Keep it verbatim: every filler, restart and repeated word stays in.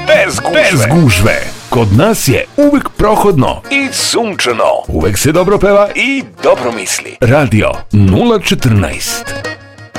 bez gužve. Bez gužve. Kod nas je uvek prohodno i sunčano. Uvek se dobro peva i dobro misli. Radio nula četrnaest.